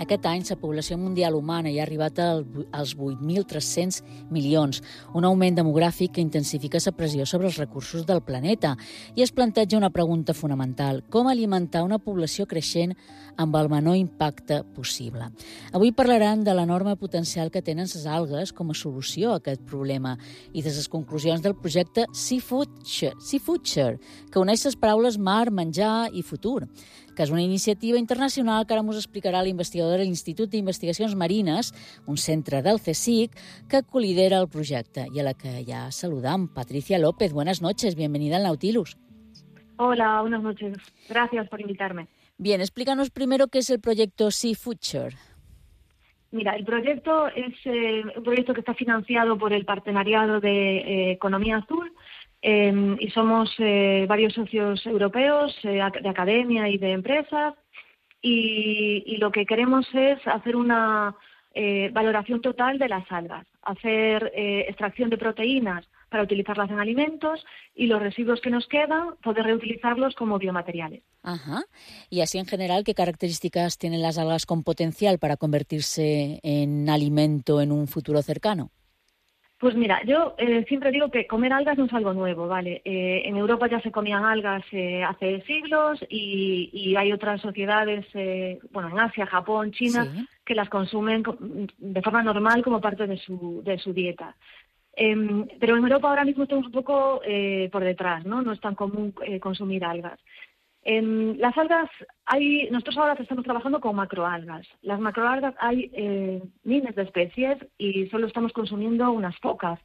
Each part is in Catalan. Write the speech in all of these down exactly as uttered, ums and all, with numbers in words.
Aquest any la població mundial humana ja ha arribat als vuit mil tres-cents milions, un augment demogràfic que intensifica la pressió sobre els recursos del planeta i es planteja una pregunta fonamental: com alimentar una població creixent amb el menor impacte possible? Avui parlaran de l'enorme potencial que tenen les algues com a solució a aquest problema i de les conclusions del projecte Seafuture, Seafuture, que uneix les paraules mar, menjar i futur, que és una iniciativa internacional que ara ens explicarà l'investigador de l'Institut d'Investigacions Marines, un centre del CSIC, que colidera el projecte i a la que ja saludam. Patricia López, buenas noches, bienvenida al Nautilus. Hola, buenas noches. Gracias por invitarme. Bien, explícanos primero qué es el proyecto Seafuture. Mira, el proyecto es eh, un proyecto que está financiado por el Partenariado de eh, Economía Azul eh, y somos eh, varios socios europeos eh, de academia y de empresas y, y lo que queremos es hacer una eh, valoración total de las algas, hacer eh, extracción de proteínas para utilizarlas en alimentos y los residuos que nos quedan, poder reutilizarlos como biomateriales. Ajá. Y así en general, ¿qué características tienen las algas con potencial para convertirse en alimento en un futuro cercano? Pues mira, yo eh, siempre digo que comer algas no es algo nuevo, ¿vale? Eh, en Europa ya se comían algas eh, hace siglos y, y hay otras sociedades, eh, bueno, en Asia, Japón, China, sí, que las consumen de forma normal como parte de su, de su dieta. Eh, pero en Europa ahora mismo estamos un poco eh, por detrás, ¿no? No es tan común eh, consumir algas. En las algas, hay, nosotros ahora estamos trabajando con macroalgas. Las macroalgas hay eh, miles de especies y solo estamos consumiendo unas pocas.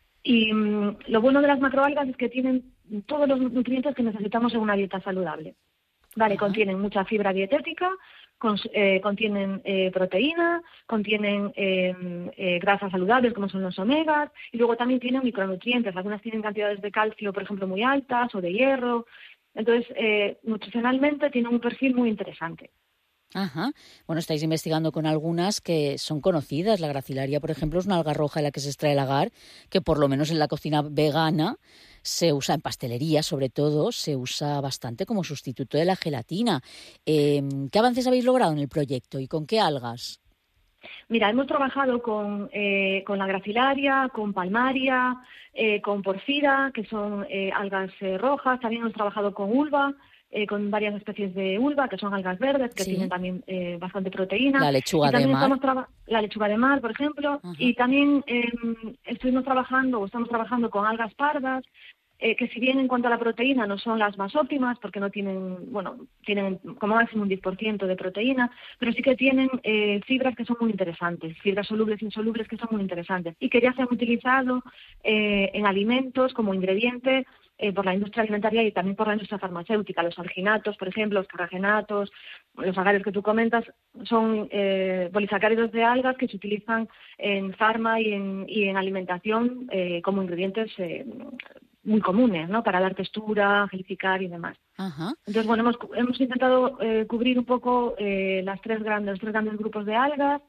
Y mm, lo bueno de las macroalgas es que tienen todos los nutrientes que necesitamos en una dieta saludable. Vale, uh-huh. Contienen mucha fibra dietética, con, eh, contienen eh, proteína, contienen eh, eh, grasas saludables como son los omegas y luego también tienen micronutrientes. Algunas tienen cantidades de calcio, por ejemplo, muy altas o de hierro. Entonces, eh, nutricionalmente tienen un perfil muy interesante. Ajá. Bueno, estáis investigando con algunas que son conocidas. La gracilaria, por ejemplo, es una alga roja de la que se extrae el agar, que por lo menos en la cocina vegana se usa, en pastelería sobre todo, se usa bastante como sustituto de la gelatina. Eh, ¿Qué avances habéis logrado en el proyecto y con qué algas? Mira, hemos trabajado con, eh, con la gracilaria, con palmaria, eh, con porfira, que son eh, algas eh, rojas. También hemos trabajado con ulva, eh, con varias especies de ulva, que son algas verdes, que sí, tienen también eh, bastante proteína. La lechuga y también de mar. Estamos traba- la lechuga de mar, por ejemplo. Uh-huh. Y también eh, estuvimos trabajando, o estamos trabajando con algas pardas, Eh, que si bien en cuanto a la proteína no son las más óptimas, porque no tienen, bueno, tienen como máximo un diez por ciento de proteína, pero sí que tienen eh, fibras que son muy interesantes, fibras solubles e insolubles que son muy interesantes y que ya se han utilizado eh, en alimentos como ingrediente eh, por la industria alimentaria y también por la industria farmacéutica. Los alginatos, por ejemplo, los carragenatos, los agares que tú comentas, son eh, polisacáridos de algas que se utilizan en farma y en, y en alimentación eh, como ingredientes eh, muy comunes, ¿no? Para dar textura, gelificar y demás. Ajá. Entonces, bueno, hemos, hemos intentado eh, cubrir un poco eh, las tres grandes, los tres grandes grupos de algas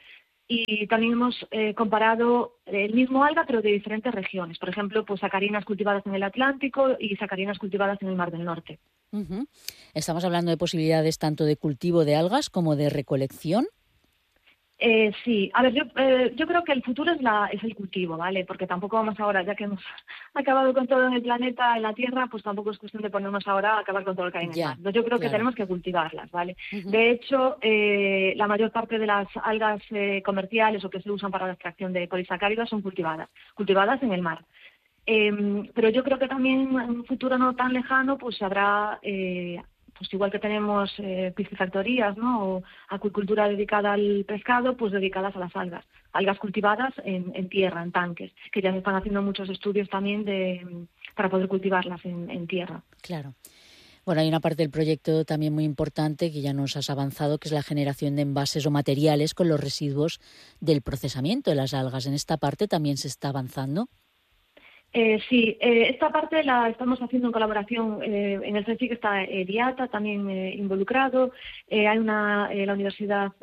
y también hemos eh, comparado el mismo alga pero de diferentes regiones. Por ejemplo, pues sacarinas cultivadas en el Atlántico y sacarinas cultivadas en el Mar del Norte. Uh-huh. Estamos hablando de posibilidades tanto de cultivo de algas como de recolección. Eh, sí, a ver, yo, eh, yo creo que el futuro es, la, es el cultivo, ¿vale? Porque tampoco vamos ahora, ya que hemos acabado con todo en el planeta, en la Tierra, pues tampoco es cuestión de ponernos ahora a acabar con todo lo que hay en el mar. Yo creo que claro. tenemos que cultivarlas, ¿vale? Uh-huh. De hecho, eh, la mayor parte de las algas eh, comerciales o que se usan para la extracción de polisacáridos son cultivadas, cultivadas en el mar. Eh, pero yo creo que también en un futuro no tan lejano, pues habrá... Eh, pues igual que tenemos eh, piscifactorías, ¿no? O acuicultura dedicada al pescado, pues dedicadas a las algas. Algas cultivadas en, en tierra, en tanques, que ya se están haciendo muchos estudios también de para poder cultivarlas en, en tierra. Claro. Bueno, hay una parte del proyecto también muy importante que ya nos has avanzado, que es la generación de envases o materiales con los residuos del procesamiento de las algas. ¿En esta parte también se está avanzando? Eh, sí, eh, esta parte la estamos haciendo en colaboración, eh, en el CSIC está eh, DIATA también eh, involucrado, eh, hay una eh, la Universidad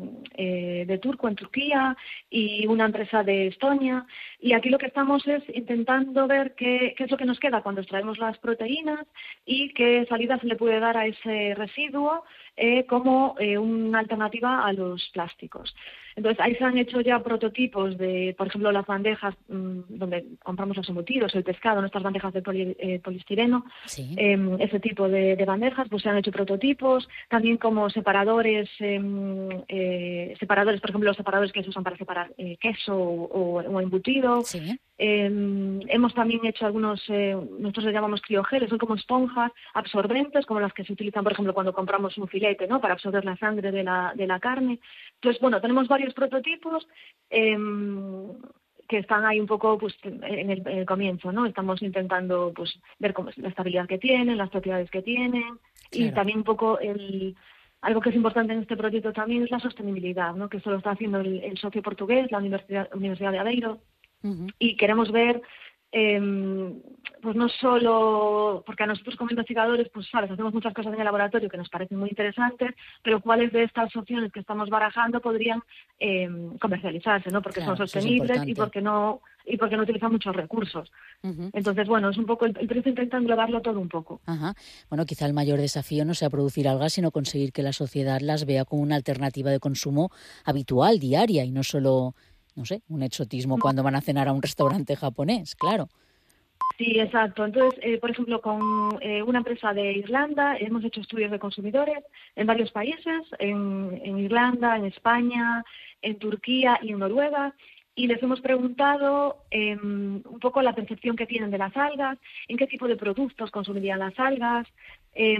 eh, de Turku en Turquía y una empresa de Estonia, y aquí lo que estamos es intentando ver qué, qué es lo que nos queda cuando extraemos las proteínas y qué salida se le puede dar a ese residuo eh, como eh, una alternativa a los plásticos. Entonces, ahí se han hecho ya prototipos de, por ejemplo, las bandejas mmm, donde compramos los embutidos, el pescado, nuestras bandejas de poli, eh, poliestireno, sí. eh, ese tipo de, de bandejas, pues se han hecho prototipos, también como separadores, eh, eh, separadores, por ejemplo, los separadores que se usan para separar eh, queso o, o embutido. Sí. Eh, hemos también hecho algunos, eh, nosotros le llamamos criogeles, son como esponjas absorbentes, como las que se utilizan, por ejemplo, cuando compramos un filete, ¿no?, para absorber la sangre de la, de la carne. Entonces, bueno, tenemos varios prototipos eh, que están ahí un poco pues en el, en el comienzo, ¿no? Estamos intentando pues ver cómo es la estabilidad que tienen, las propiedades que tienen, claro. Y también un poco el... Algo que es importante en este proyecto también es la sostenibilidad, ¿no?, que eso lo está haciendo el, el socio portugués, la Universidad, Universidad de Aveiro. Uh-huh. Y queremos ver, eh, pues no solo, porque a nosotros como investigadores, pues sabes, hacemos muchas cosas en el laboratorio que nos parecen muy interesantes, pero cuáles de estas opciones que estamos barajando podrían eh, comercializarse, ¿no? Porque claro, son sostenibles y porque no y porque no utilizan muchos recursos. Uh-huh. Entonces, bueno, es un poco, el, el proyecto intenta englobarlo todo un poco. Ajá. Bueno, quizá el mayor desafío no sea producir algas, sino conseguir que la sociedad las vea como una alternativa de consumo habitual, diaria, y no solo... no sé, un exotismo no. Cuando van a cenar a un restaurante japonés, claro. Sí, exacto. Entonces, eh, por ejemplo, con eh, una empresa de Irlanda hemos hecho estudios de consumidores en varios países, en, en Irlanda, en España, en Turquía y en Noruega, y les hemos preguntado eh, un poco la percepción que tienen de las algas, en qué tipo de productos consumirían las algas, eh,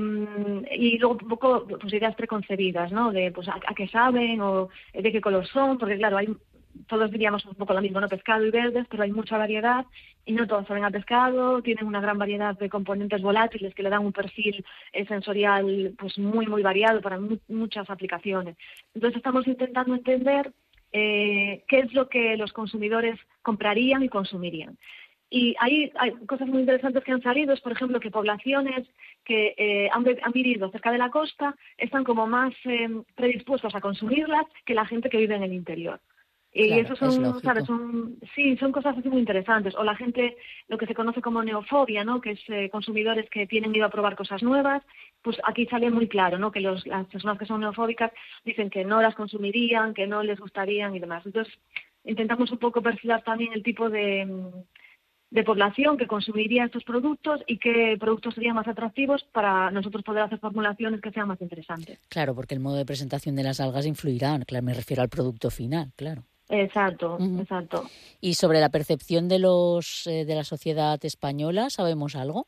y luego un poco pues, ideas preconcebidas, ¿no?, de pues a, a qué saben o de qué color son, porque claro, hay... todos diríamos un poco lo mismo, ¿no?, pescado y verdes, pero hay mucha variedad y no todos saben a pescado, tienen una gran variedad de componentes volátiles que le dan un perfil eh, sensorial pues muy, muy variado para mu- muchas aplicaciones. Entonces estamos intentando entender eh, qué es lo que los consumidores comprarían y consumirían. Y ahí hay cosas muy interesantes que han salido, es por ejemplo que poblaciones que eh, han, han vivido cerca de la costa están como más eh, predispuestos a consumirlas que la gente que vive en el interior. Y claro, eso son, ¿sabes? Son, sí, son cosas así muy interesantes. O la gente, lo que se conoce como neofobia, ¿no?, que es eh, consumidores que tienen miedo a probar cosas nuevas, pues aquí sale muy claro, ¿no?, que los, las personas que son neofóbicas dicen que no las consumirían, que no les gustarían y demás. Entonces, intentamos un poco perfilar también el tipo de, de población que consumiría estos productos y qué productos serían más atractivos para nosotros poder hacer formulaciones que sean más interesantes. Claro, porque el modo de presentación de las algas influirá, claro, me refiero al producto final, claro. Exacto, uh-huh. exacto. ¿Y sobre la percepción de los eh, de la sociedad española sabemos algo?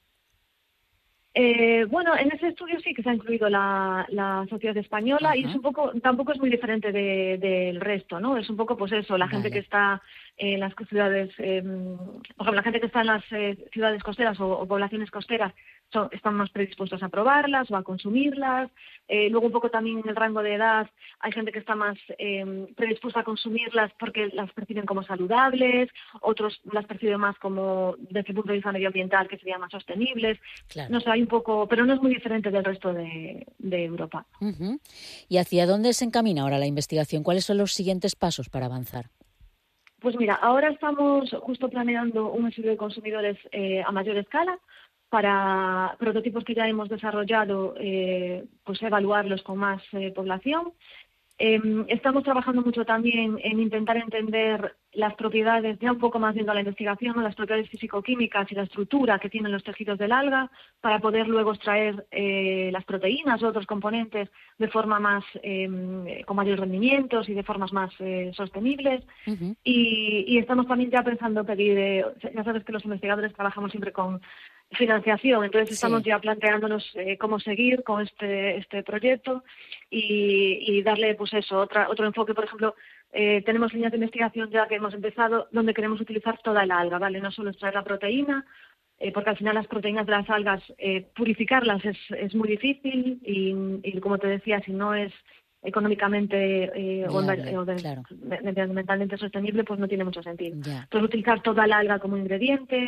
Eh, bueno, en ese estudio sí que se ha incluido la, la sociedad española. Ajá. Y es un poco, tampoco es muy diferente de, del resto, ¿no? Es un poco, pues eso, la vale. gente que está en las ciudades, eh, por ejemplo, la gente que está en las eh, ciudades costeras o, o poblaciones costeras son, están más predispuestos a probarlas o a consumirlas. Eh, luego un poco también en el rango de edad hay gente que está más eh, predispuesta a consumirlas porque las perciben como saludables, otros las perciben más como desde el punto de vista medioambiental que serían más sostenibles. Claro. No sé, hay un poco, pero no es muy diferente del resto de, de Europa. Uh-huh. ¿Y hacia dónde se encamina ahora la investigación? ¿Cuáles son los siguientes pasos para avanzar? Pues mira, ahora estamos justo planeando un estudio de consumidores eh, a mayor escala para prototipos que ya hemos desarrollado, eh, pues evaluarlos con más eh, población. Eh, estamos trabajando mucho también en intentar entender las propiedades, ya un poco más viendo la investigación, ¿no?, las propiedades físico-químicas y la estructura que tienen los tejidos del alga para poder luego extraer eh, las proteínas u otros componentes de forma más, eh, con mayores rendimientos y de formas más eh, sostenibles. Uh-huh. y, y estamos también ya pensando pedir, eh, ya sabes que los investigadores trabajamos siempre con financiación, entonces sí. estamos ya planteándonos eh, cómo seguir con este este proyecto y, y darle pues eso otra otro enfoque. Por ejemplo, eh, tenemos líneas de investigación ya que hemos empezado donde queremos utilizar toda el alga, vale, no solo extraer la proteína, eh, porque al final las proteínas de las algas eh, purificarlas es es muy difícil y, y como te decía, si no es económicamente eh, Viable, o, de, claro. medioambientalmente sostenible, pues no tiene mucho sentido. Yeah. Entonces utilizar toda la alga como ingrediente,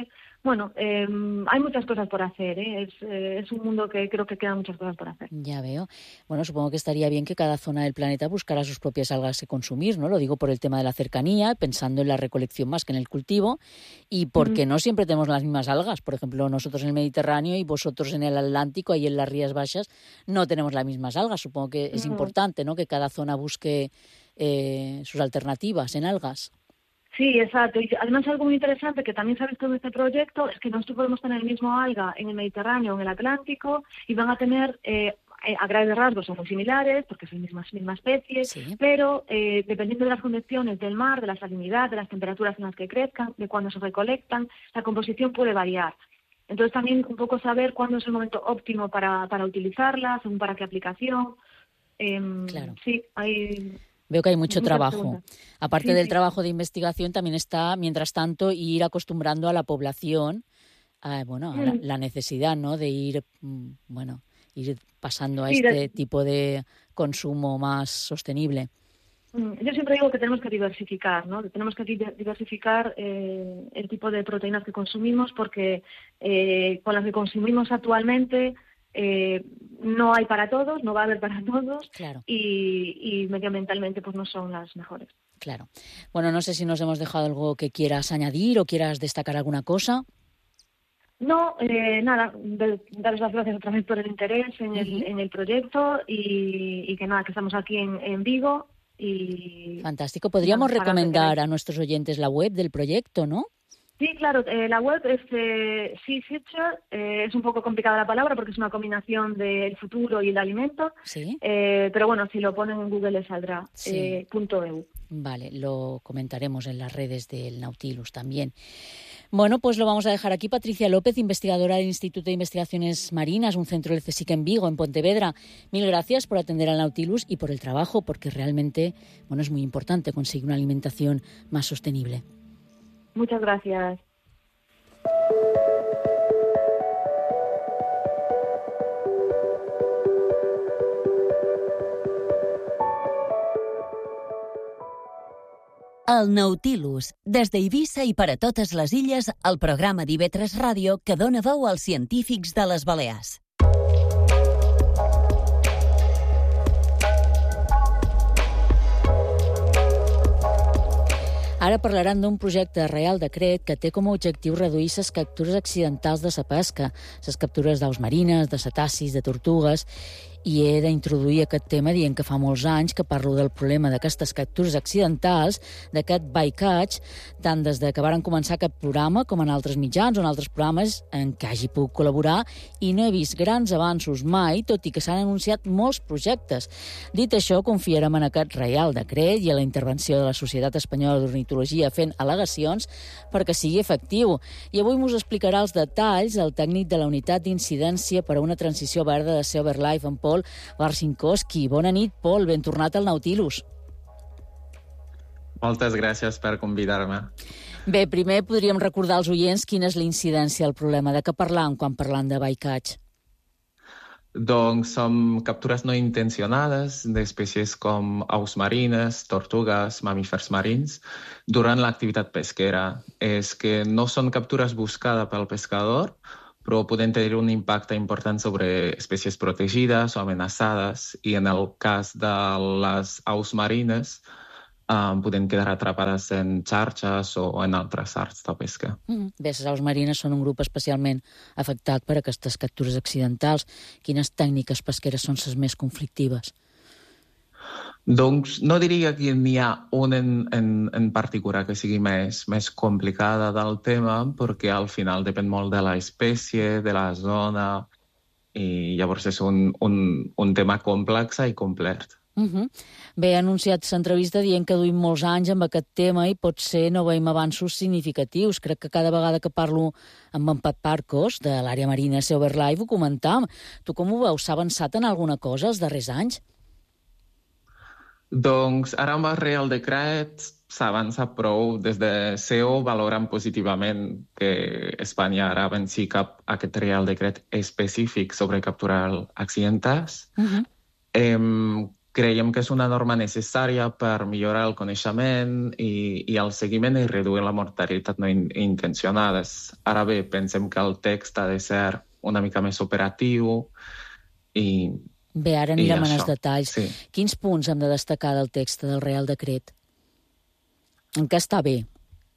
bueno, eh, hay muchas cosas por hacer, ¿eh? Es, eh, es un mundo que creo que quedan muchas cosas por hacer. Ya veo. Bueno, supongo que estaría bien que cada zona del planeta buscara sus propias algas que consumir, ¿no? Lo digo por el tema de la cercanía, pensando en la recolección más que en el cultivo, y porque Mm. no siempre tenemos las mismas algas. Por ejemplo, nosotros en el Mediterráneo y vosotros en el Atlántico, ahí en las Rías Baixas, no tenemos las mismas algas. Supongo que es No. importante, ¿no?, que cada zona busque eh, sus alternativas en algas. Sí, exacto. Y además algo muy interesante que también se ha visto en este proyecto es que nosotros podemos tener el mismo alga en el Mediterráneo o en el Atlántico y van a tener, eh, a grandes rasgos son muy similares porque son la misma, misma especie, Sí. pero eh, dependiendo de las condiciones del mar, de la salinidad, de las temperaturas en las que crezcan, de cuándo se recolectan, la composición puede variar. Entonces también un poco saber cuándo es el momento óptimo para, para utilizarlas, según para qué aplicación. Eh, Claro. Sí, hay... Veo que hay mucho Muchas trabajo. preguntas. Aparte Sí, del sí. trabajo de investigación, también está, mientras tanto, ir acostumbrando a la población a, bueno, a la, Mm. la necesidad, ¿no?, de ir, mm, bueno, ir pasando a Sí, de- este tipo de consumo más sostenible. Mm, Yo siempre digo que tenemos que diversificar, ¿no? Que tenemos que di- diversificar eh, el tipo de proteínas que consumimos porque eh, con las que consumimos actualmente eh, no hay para todos, no va a haber para todos Claro, y, y medioambientalmente pues no son las mejores. claro. Bueno, no sé si nos hemos dejado algo que quieras añadir o quieras destacar alguna cosa. No, eh, nada, de- daros las gracias otra vez por el interés en el, Ujú. en el proyecto y, y que nada, que estamos aquí en, en Vigo y Fantástico. Podríamos nada, para lo que recomendar queráis. a nuestros oyentes la web del proyecto, ¿no? Sí, claro, eh, la web es eh, Sea Future, eh, es un poco complicada la palabra porque es una combinación del futuro y el alimento, Sí. eh, pero bueno, si lo ponen en Google les saldrá, Sí. eh, punto .eu. Vale, lo comentaremos en las redes del Nautilus también. Bueno, pues lo vamos a dejar aquí. Patricia López, investigadora del Instituto de Investigaciones Marinas, un centro del CSIC en Vigo, en Pontevedra. Mil gracias por atender al Nautilus y por el trabajo, porque realmente, bueno, es muy importante conseguir una alimentación más sostenible. Muchas gracias. El Nautilus, des d'Eivissa i per a totes les illes, el programa d'I V tres Ràdio que dona veu als científics de les Balears. Ara parlaran d'un projecte de Reial Decret que té com a objectiu reduir les captures accidentals de la pesca, les captures d'aus marines, de cetacis, de tortugues, i he d'introduir aquest tema dient que fa molts anys que parlo del problema d'aquestes captures accidentals, d'aquest bycatch, tant des de que varen començar aquest programa com en altres mitjans o en altres programes en què hagi pogut col·laborar, i no he vist grans avanços mai, tot i que s'han anunciat molts projectes. Dit això, confiarem en aquest Reial Decret i a la intervenció de la Societat Espanyola d'Ornitologia fent al·legacions perquè sigui efectiu. I avui us explicarà els detalls el tècnic de la Unitat d'Incidència per a una transició verda de Sea BirdLife, en Pol Barcinkowski. Bona nit, Pol, ben tornat al Nautilus. Moltes gràcies per convidar-me. Bé, primer podríem recordar als oients quina és la incidència del problema. De què parlam quan parlam de bycatch? Doncs són captures no intencionades d'espècies com aus marines, tortugues, mamífers marins, durant l'activitat pesquera. És que no són captures buscades pel pescador, però poden tenir un impacte important sobre espècies protegides o amenaçades, i en el cas de les aus marines um, poden quedar atrapades en xarxes o en altres arts de pesca. Mm. Bé, les aus marines són un grup especialment afectat per aquestes captures accidentals. Quines tècniques pesqueres són les més conflictives? Doncs no diria que n'hi ha una en, en, en particular que sigui més, més complicada del tema, perquè al final depèn molt de l'espècie, de la zona, i llavors és un, un, un tema complex i complet. Uh-huh. Bé, he anunciat l'entrevista dient que duim molts anys amb aquest tema i potser no veiem avanços significatius. Crec que cada vegada que parlo amb en Pat Parcos, de l'àrea marina Sea BirdLife, ho comentam. Tu com ho veus? S'ha avançat en alguna cosa els darrers anys? Doncs ara amb el Reial Decret s'avança prou. Des de C E O valoren positivament que Espanya ara avanci cap a aquest Reial Decret específic sobre capturar accidentals. Uh-huh. Eh, creiem que és una norma necessària per millorar el coneixement i, i el seguiment i reduir la mortalitat no in, intencionada. Ara bé, pensem que el text ha de ser una mica més operatiu i... Bé, ara anirem en els detalls. Sí. Quins punts hem de destacar del text del Reial Decret? En què està bé?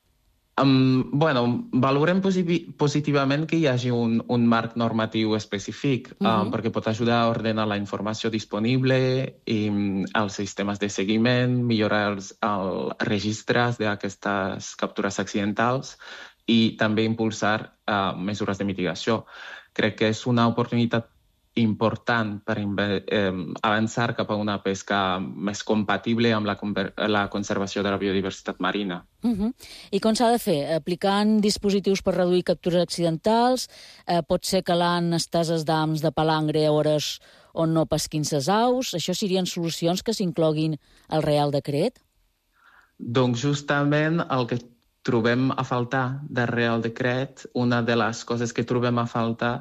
Um, bueno, valorem posit positivament que hi hagi un, un marc normatiu específic, uh -huh. um, perquè pot ajudar a ordenar la informació disponible i um, els sistemes de seguiment, millorar els, els registres d'aquestes captures accidentals i també impulsar uh, mesures de mitigació. Crec que és una oportunitat important per eh, avançar cap a una pesca més compatible amb la, la conservació de la biodiversitat marina. Uh-huh. I com s'ha de fer? Aplicant dispositius per reduir captures accidentals? Eh, pot ser calant estases d'ams de palangre a hores on no pesquin ses aus? Això serien solucions que s'incloguin al Reial Decret? Doncs justament el que trobem a faltar del Reial Decret, una de les coses que trobem a faltar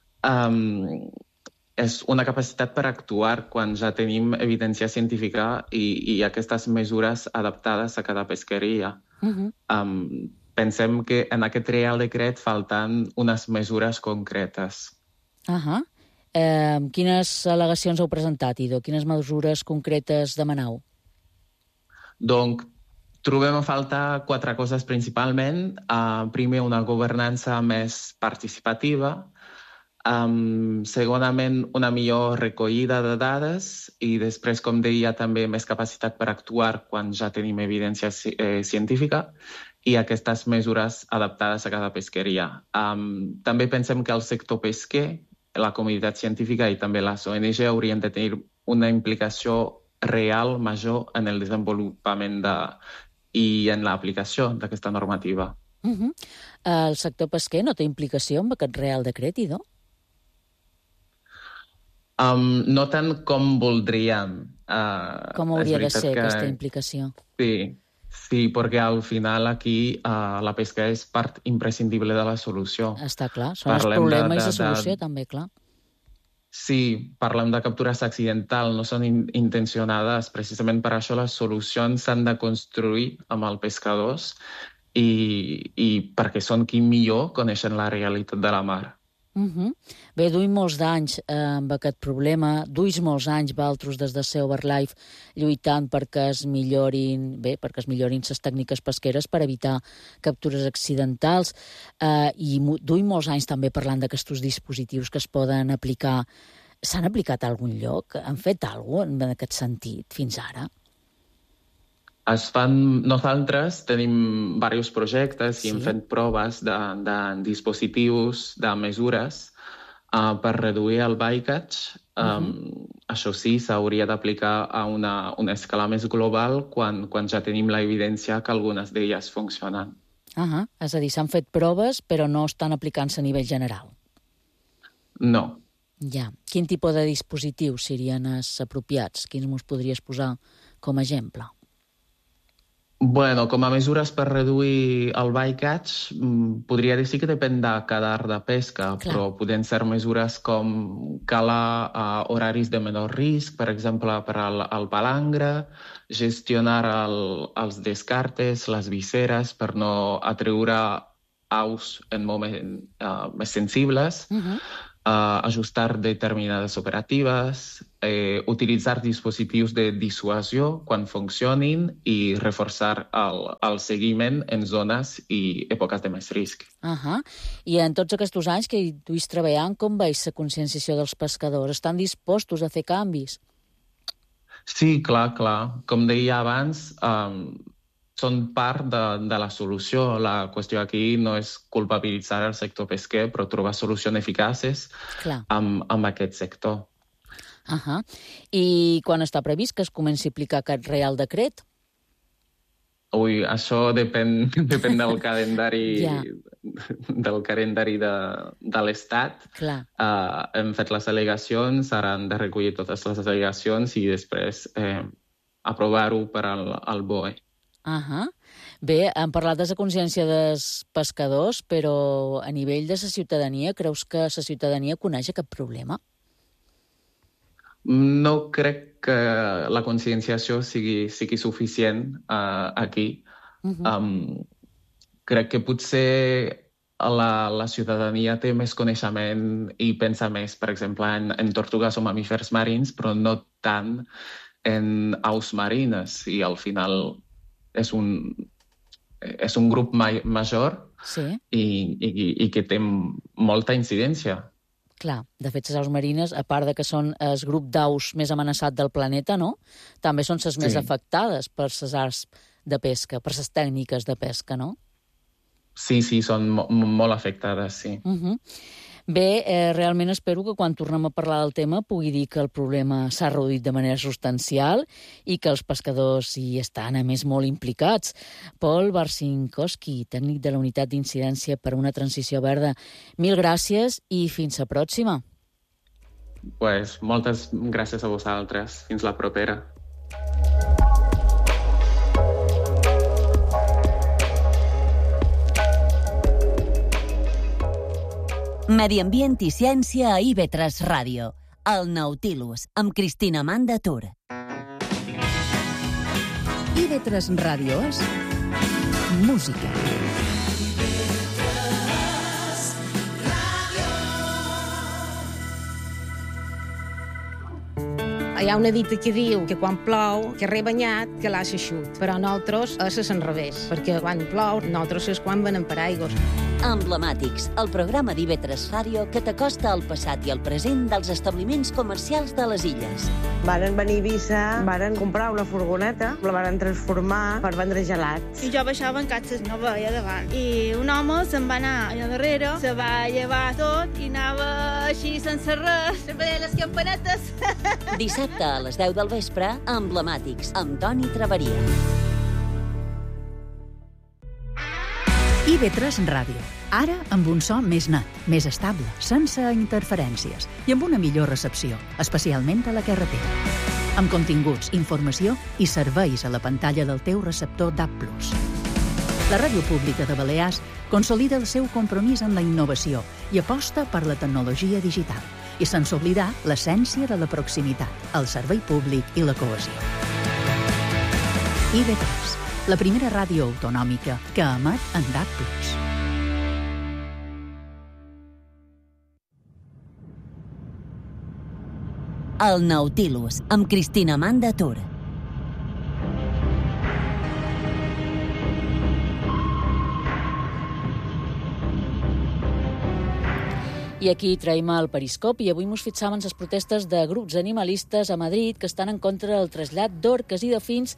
um, és una capacitat per actuar quan ja tenim evidència científica i, i aquestes mesures adaptades a cada pesqueria. Uh-huh. um, pensem que en aquest Reial Decret falten unes mesures concretes. Uh-huh. eh, quines al·legacions heu presentat, Ido? Quines mesures concretes demaneu? Doncs trobem a faltar quatre coses principalment. Uh, primer, una governança més participativa. Um, segonament, una millor recollida de dades i després, com deia, també més capacitat per actuar quan ja tenim evidència eh, científica i aquestes mesures adaptades a cada pesqueria. Um, també pensem que el sector pesquer, la comunitat científica i també les O N G haurien de tenir una implicació real major en el desenvolupament de, i en l'aplicació d'aquesta normativa. Uh-huh. El sector pesquer no té implicació amb aquest Reial Decret, Ido? Um, no tant com voldríem. Uh, com hauria de ser que... aquesta implicació? Sí, sí, perquè al final aquí uh, la pesca és part imprescindible de la solució. Està clar, són parlem els problemes de, de, i la solució de... també, clar. Sí, parlem de captures accidentals, no són in intencionades. Precisament per això les solucions s'han de construir amb els pescadors i, i perquè són qui millor coneixen la realitat de la mar. Uh-huh. Bé, duim molts d'anys eh, amb aquest problema, duis molts anys valtros des de Sea Over Life lluitant perquè es millorin, bé, perquè es millorin les tècniques pesqueres per evitar captures accidentals eh, i duim molts anys també parlant d'aquests dispositius que es poden aplicar. S'han aplicat a algun lloc? Han fet alguna cosa en aquest sentit fins ara? Es fan, nosaltres tenim diversos projectes i sí. hem fet proves de, de dispositius, de mesures uh, per reduir el bycatch. Um, uh-huh. Això sí, s'hauria d'aplicar a una, una escala més global quan, quan ja tenim la evidència que algunes d'elles funcionen. Uh-huh. És a dir, s'han fet proves però no estan aplicant-se a nivell general. No. Ja. Quin tipus de dispositius serien els apropiats? Quins mos podries posar com a exemple? Bueno, com a mesures per reduir el bycatch, podria dir que depèn de cada art de pesca, clar. Però poden ser mesures com calar uh, horaris de menor risc, per exemple, per al, al palangre, gestionar el, els descartes, les visceres, per no atreure aus en moments uh, més sensibles, uh-huh. uh, ajustar determinades operatives, eh, utilitzar dispositius de dissuasió quan funcionin i reforçar el, el seguiment en zones i èpoques de més risc. Uh-huh. I en tots aquests anys que hi duis treballant, com veus la conscienciació dels pescadors? Estan dispostos a fer canvis? Sí, clar, clar. Com deia abans, um, són part de, de la solució. La qüestió aquí no és culpabilitzar el sector pesquer, però trobar solucions eficaces amb, amb aquest sector. Uh-huh. I quan està previst que es comenci a aplicar aquest Reial Decret? Ui, això depèn, depèn del calendari ja. del calendari de, de l'Estat. Uh, hem fet les al·legacions, ara han de recollir totes les al·legacions i després eh, aprovar-ho per al, al B O E. Uh-huh. Bé, hem parlat de la consciència dels pescadors, però a nivell de la ciutadania, creus que la ciutadania coneix aquest problema? No crec que la conscienciació sigui, sigui suficient uh, aquí. Uh-huh. Um, crec que potser la, la ciutadania té més coneixement i pensa més, per exemple, en, en tortugues o mamífers marins, però no tant en aus marines. I al final és un, és un grup ma- major sí. i, i, i que té molta incidència. Clar, de fet, les aus marines, a part de que són el grup d'aus més amenaçat del planeta, no? També són les més sí. afectades per les arts de pesca, per les tècniques de pesca, no? Sí, sí, són mo- molt afectades, sí. Uh-huh. Bé, eh, realment espero que quan tornem a parlar del tema pugui dir que el problema s'ha reduït de manera substancial i que els pescadors hi estan, a més, molt implicats. Pol Barcinkowski, tècnic de la Unitat d'Incidència per a una Transició Verda, mil gràcies i fins la pròxima. Pues, moltes gràcies a vosaltres. Fins la propera. Medi Ambient i Ciència a I V tres Ràdio. El Nautilus, amb Cristina Amanda Tur. I V tres Ràdio és música. Hi ha una dita que diu que quan plou, que re banyat, que l'ha eixut. Però nosaltres és al revés, perquè quan plou, nosaltres és quan venem paraigües. Emblemàtics, el programa d'I V tres Ràdio que t'acosta al passat i al present dels establiments comercials de les illes. Varen venir a Eivissa, varen comprar una furgoneta, la varen transformar per vendre gelats. I jo baixava en catxes, no veia davant. I un home se'n va anar allà darrere, se va llevar tot i anava així sense res, se veia les campanetes. Dissabte a les deu del vespre, Emblemàtics, amb Toni Traveria. I V tres Ràdio. Ara amb un so més net, més estable, sense interferències i amb una millor recepció, especialment a la carretera. Amb continguts, informació i serveis a la pantalla del teu receptor D A B plus. La Ràdio Pública de Balears consolida el seu compromís amb la innovació i aposta per la tecnologia digital, i sense oblidar l'essència de la proximitat, el servei públic i la cohesió. I V tres, la primera ràdio autonòmica que emet en D A B plus. El Nautilus, amb Cristina Amanda Tur. I aquí traiem el periscopi i avui mos fixàvem en les protestes de grups animalistes a Madrid que estan en contra del trasllat d'orques i delfins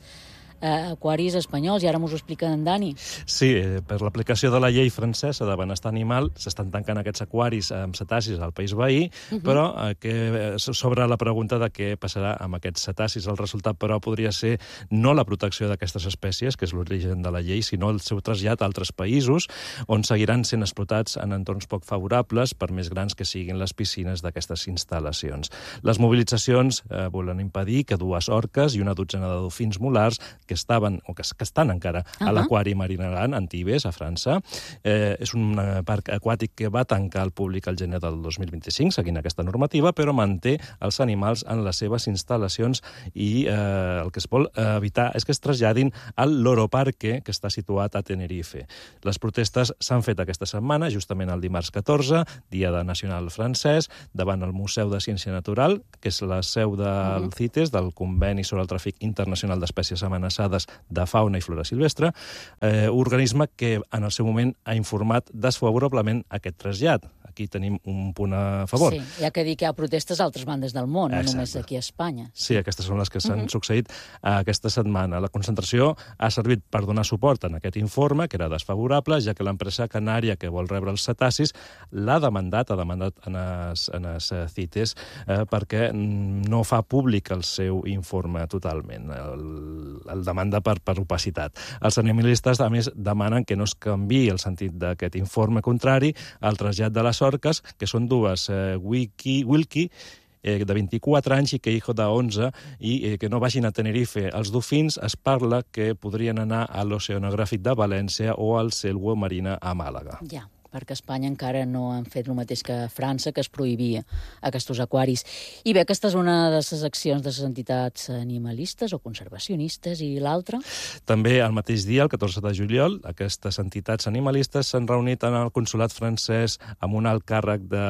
a aquaris espanyols, i ara m'ho explica en Dani. Sí, per l'aplicació de la llei francesa de benestar animal s'estan tancant aquests aquaris amb cetacis al país veí, uh-huh. però eh, que sobre la pregunta de què passarà amb aquests cetacis. El resultat, però, podria ser no la protecció d'aquestes espècies, que és l'origen de la llei, sinó el seu trasllat a altres països, on seguiran sent explotats en entorns poc favorables, per més grans que siguin les piscines d'aquestes instal·lacions. Les mobilitzacions eh, volen impedir que dues orques i una dotzena de dofins molars que estaven, o que, que estan encara uh-huh. a l'aquari Marinaran, a Antibes, a França. Eh, és un parc aquàtic que va tancar al públic al gener del dos mil vint-i-cinc, seguint aquesta normativa, però manté els animals en les seves instal·lacions i eh, el que es vol evitar és que es traslladin al Loro Parque, que està situat a Tenerife. Les protestes s'han fet aquesta setmana, justament el dimarts catorze, Dia de Nacional francès, davant el Museu de Ciència Natural, que és la seu del uh-huh. CITES, del Conveni sobre el Tràfic Internacional d'Espècies Amenaçades de fauna i flora silvestre, eh, organisme que en el seu moment ha informat desfavorablement aquest trasllat. Aquí tenim un punt a favor. Sí, hi ha que dir que hi ha protestes a altres bandes del món, Exacte. no només aquí a Espanya. Sí, aquestes són les que s'han uh-huh. succeït aquesta setmana. La concentració ha servit per donar suport en aquest informe, que era desfavorable, ja que l'empresa canària que vol rebre els cetacis l'ha demandat, ha demandat en els, en els CITES eh, perquè no fa públic el seu informe totalment. El, el demanda per, per opacitat. Els animalistes, a més, demanen que no es canviï el sentit d'aquest informe contrari al trasllat de les orques, que són dues, eh, Wilkie, Wilkie eh, de vint-i-quatre anys i Queijo de onze, i eh, que no vagin a Tenerife. Els dofins es parla que podrien anar a l'Oceanogràfic de València o al Selwo Marina a Màlaga. Ja. perquè Espanya encara no han fet el mateix que França, que es prohibia aquests aquaris. I bé, aquesta és una de les accions de les entitats animalistes o conservacionistes, i l'altra? També el mateix dia, el catorze de juliol, aquestes entitats animalistes s'han reunit en el consolat francès amb un alt càrrec de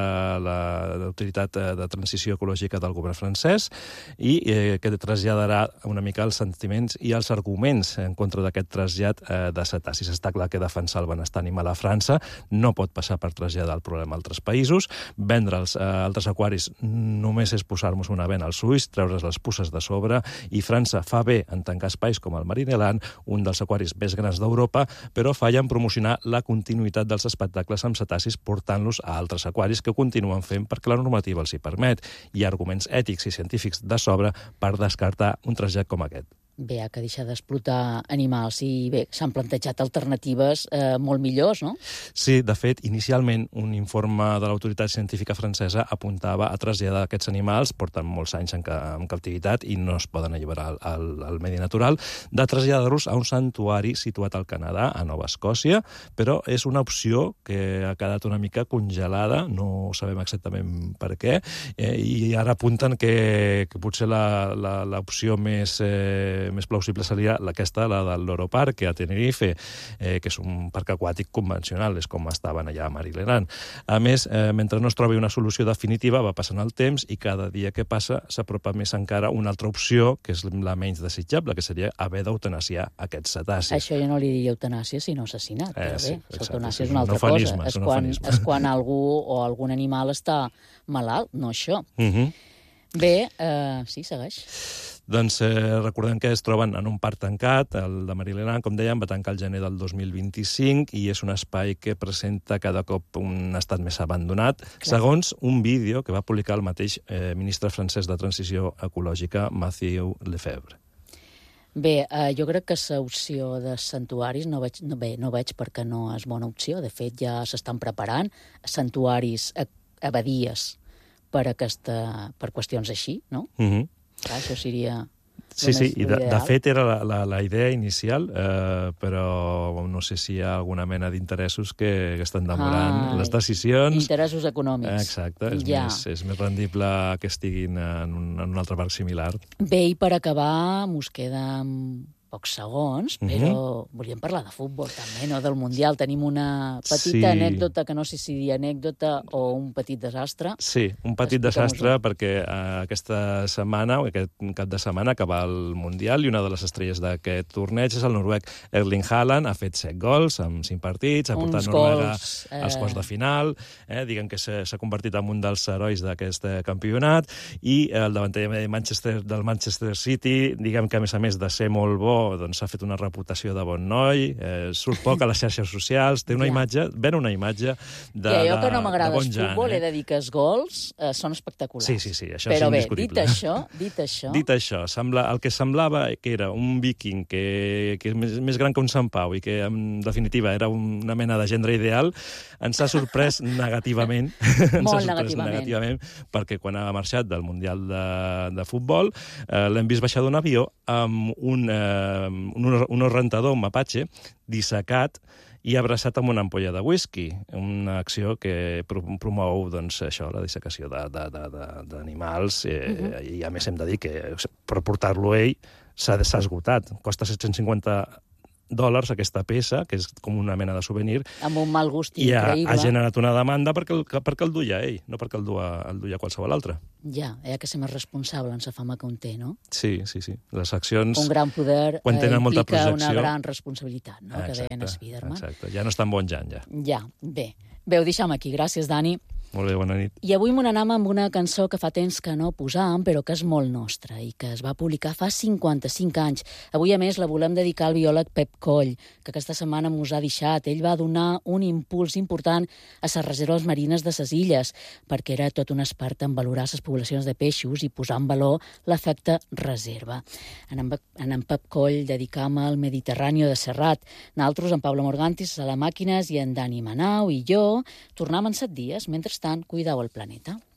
l'autoritat de transició ecològica del govern francès i eh, que traslladarà una mica els sentiments i els arguments en contra d'aquest trasllat eh, de cetacis. Està clar que defensar el benestar animal a França no no pot passar per traslladar el problema a altres països. Vendre els eh, altres aquaris només és posar-nos una vena als ulls, treure's les puces de sobre, i França fa bé en tancar espais com el Marineland, un dels aquaris més grans d'Europa, però falla en promocionar la continuïtat dels espectacles amb cetacis portant-los a altres aquaris que continuen fent perquè la normativa els hi permet. Hi ha arguments ètics i científics de sobre per descartar un trasllat com aquest. Bé, ha que deixar d'explotar animals i bé, s'han plantejat alternatives eh, molt millors, no? Sí, de fet, inicialment un informe de l'autoritat científica francesa apuntava a traslladar aquests animals, porten molts anys en, ca en captivitat i no es poden alliberar al, al, al medi natural, de traslladar-los a un santuari situat al Canadà, a Nova Escòcia, però és una opció que ha quedat una mica congelada, no sabem exactament per què, eh, i ara apunten que, que potser l'opció més... Eh, més plausible seria aquesta, la del Loro Parque, a Tenerife, eh, que és un parc aquàtic convencional, és com estaven allà a Marineland. A més, eh, mentre no es trobi una solució definitiva, va passant el temps i cada dia que passa s'apropa més encara una altra opció, que és la menys desitjable, que seria haver d'eutanasiar aquests cetacis. Això ja no li diria eutanàsia, sinó assassinat. Eh, però bé, sí, l'eutanàsia és una altra cosa. És quan, és quan algú o algun animal està malalt, no això. Uh -huh. Bé, eh, sí, segueix. Doncs eh, recordem que es troben en un parc tancat, el de Marineland, com dèiem, va tancar el gener del dos mil vint-i-cinc i és un espai que presenta cada cop un estat més abandonat, clar, segons un vídeo que va publicar el mateix eh, ministre francès de Transició Ecològica, Mathieu Lefebvre. Bé, eh, jo crec que l'opció de santuaris no veig, no, bé, no veig perquè no és bona opció. De fet, ja s'estan preparant santuaris, abadies, per, aquesta, per qüestions així, no? Mhm. Uh -huh. Clar, això seria... Sí, sí, i de, de fet era la, la, la idea inicial, eh, però no sé si hi ha alguna mena d'interessos que, que estan demorant ah, les decisions. Interessos econòmics. Exacte, és, ja. més, és més rendible que estiguin en un, en un altre parc similar. Bé, i per acabar, mos queda pocs segons, però uh-huh. volíem parlar de futbol també, no? Del Mundial. Tenim una petita sí. anècdota, que no sé si dir anècdota o un petit desastre. Sí, un petit desastre perquè uh, aquesta setmana, o aquest cap de setmana, acaba el Mundial i una de les estrelles d'aquest torneig és el noruec Erling Haaland. Ha fet set gols en cinc partits, ha portat Noruega gols, eh... als quarts de final, eh? Diguem que s'ha convertit en un dels herois d'aquest campionat, i el davanter de Manchester, del Manchester City, diguem que a més a més de ser molt bo, doncs s'ha fet una reputació de bon noi, eh, surt poc a les xarxes socials, té una ja. imatge, ven una imatge de, ja, jo de, que no m'agrada bon el jan, futbol, eh? he de dir que els gols eh, són espectaculars. Sí, sí, sí, això però és bé, indiscutible. dit això, dit això... Dit això, sembla, el que semblava que era un viking que, que és més, més gran que un Sant Pau i que, en definitiva, era una mena de gendre ideal, ens ha sorprès negativament. Molt ens ha negativament. negativament, perquè quan ha marxat del Mundial de, de Futbol eh, l'hem vist baixar d'un avió amb un, eh, un, un rentador, un mapache, dissecat i abraçat amb una ampolla de whisky, una acció que promou doncs, això, la dissecació d'animals, eh, uh-huh. i a més hem de dir que per portar-lo ell s'ha esgotat. Costa set-cents cinquanta dòlars aquesta peça, que és com una mena de souvenir. Amb un mal gust i increïble. I ha, ha generat una demanda perquè el, perquè el duia ell, no perquè el duia, el duia qualsevol altre. Ja, hi ha que ser més responsable en la fama que un té, no? Sí, sí, sí. Les accions... Un gran poder quan tenen eh, molta implica projecció, una gran responsabilitat, no? Exacte, que deien Spiderman. Exacte, ja no està en bon jan, ja. Ja, bé. Bé, ho deixem aquí. Gràcies, Dani. Molt bé, bona nit. I avui m'ho anam amb una cançó que fa temps que no posàvem, però que és molt nostra i que es va publicar fa cinquanta-cinc anys. Avui, a més, la volem dedicar al biòleg Pep Coll, que aquesta setmana mos ha deixat. Ell va donar un impuls important a les reserves marines de les illes, perquè era tot un expert en valorar les poblacions de peixos i posar en valor l'efecte reserva. En en Pep Coll dedicam al Mediterrani de Serrat. Nosaltres, en Pablo Morgantis, a la Màquines, i en Dani Manau i jo, tornam en set dies. Mentre tant, cuideu el planeta.